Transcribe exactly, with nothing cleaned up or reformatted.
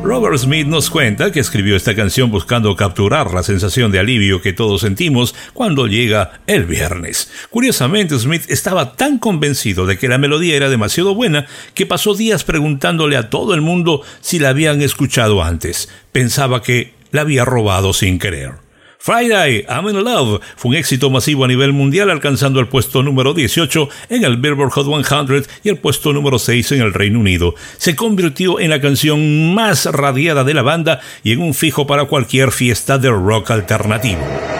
Robert Smith nos cuenta que escribió esta canción buscando capturar la sensación de alivio que todos sentimos cuando llega el viernes. Curiosamente, Smith estaba tan convencido de que la melodía era demasiado buena que pasó días preguntándole a todo el mundo si la habían escuchado antes. Pensaba que la había robado sin querer. Friday, I'm in Love fue un éxito masivo a nivel mundial, alcanzando el puesto número dieciocho en el Billboard Hot cien y el puesto número seis en el Reino Unido. Se convirtió en la canción más radiada de la banda y en un fijo para cualquier fiesta de rock alternativo.